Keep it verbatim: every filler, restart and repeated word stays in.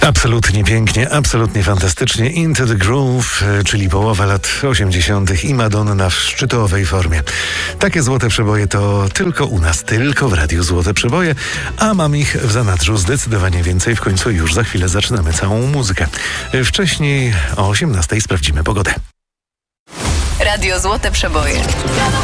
Absolutnie pięknie, absolutnie fantastycznie. Into the Groove, czyli połowa lat osiemdziesiątych i Madonna w szczytowej formie. Takie złote przeboje to tylko u nas, tylko w Radiu Złote Przeboje, a mam ich w zanadrzu zdecydowanie więcej. W końcu już za chwilę zaczynamy całą muzykę. Wcześniej o osiemnastej sprawdzimy pogodę. Radio Złote Przeboje.